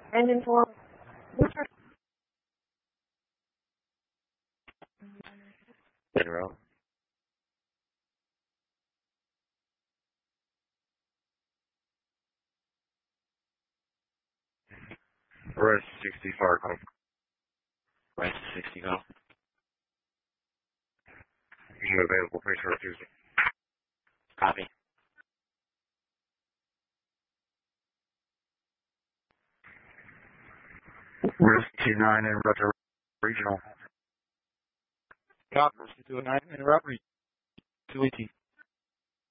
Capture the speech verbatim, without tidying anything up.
and inform General. Rest sixty Fargo. Rest sixty go. You available for short Tuesday. Copy. Risk two nine and Roger Regional. Copy. two nine, interrupt me. two eighteen.